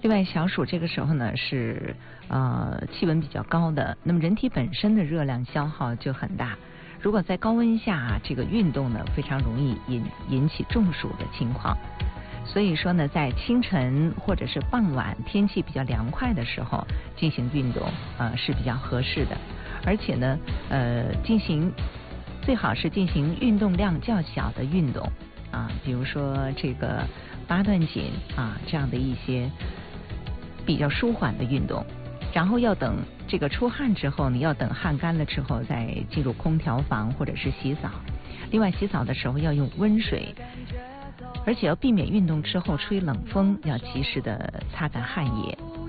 另外，小暑这个时候呢是气温比较高的，那么人体本身的热量消耗就很大。如果在高温下这个运动呢，非常容易引起中暑的情况。所以说呢，在清晨或者是傍晚天气比较凉快的时候进行运动是比较合适的。而且呢最好是进行运动量较小的运动比如说这个八段锦这样的一些比较舒缓的运动。然后要等这个出汗之后，你要等汗干了之后再进入空调房或者是洗澡。另外洗澡的时候要用温水，而且要避免运动之后吹冷风，要及时的擦干汗液。